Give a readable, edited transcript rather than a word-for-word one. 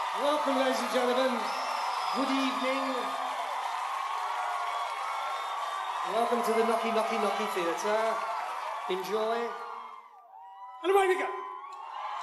Welcome, ladies and gentlemen. Good evening. Welcome to the Knocky Knocky Knocky Theatre. Enjoy. And away we go.